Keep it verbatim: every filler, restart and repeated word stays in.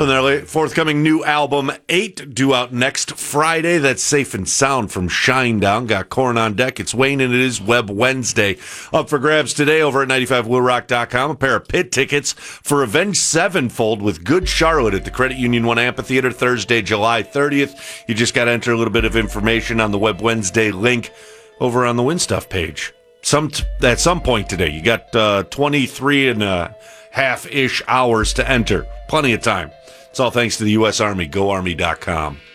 From their forthcoming new album, Eight, due out next Friday. That's Safe and Sound from Shinedown. Got Corn on deck. It's Wayne, and it is Web Wednesday. Up for grabs today over at ninety-five will rock dot com. A pair of pit tickets for Avenged Sevenfold with Good Charlotte at the Credit Union One Amphitheater Thursday, July thirtieth. You just got to enter a little bit of information on the Web Wednesday link over on the Win Stuff page. Some t- at some point today, you got uh, twenty-three and a half-ish hours to enter. Plenty of time. It's all thanks to the U S Army. go army dot com.